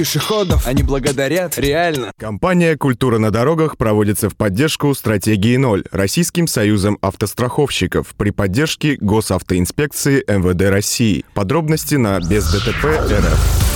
пешеходов. Они благодарят, реально. Компания «Культура на дорогах» проводится в поддержку стратегии 0 Российским союзом автостраховщиков при поддержке Госавтоинспекции МВД России. Подробности на бездтп.рф.